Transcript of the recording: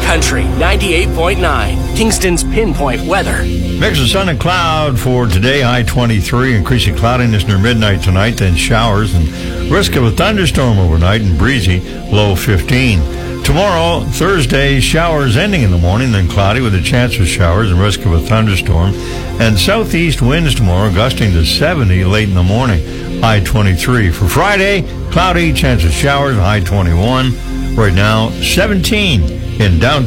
Country 98.9, Kingston's pinpoint weather. Mix of sun and cloud for today, high 23, increasing cloudiness near midnight tonight, then showers and risk of a thunderstorm overnight and breezy, low 15. Tomorrow, Thursday, showers ending in the morning, then cloudy with a chance of showers and risk of a thunderstorm. And southeast winds tomorrow, gusting to 70 late in the morning, high 23. For Friday, cloudy, chance of showers, high 21. Right now, 17 in downtown.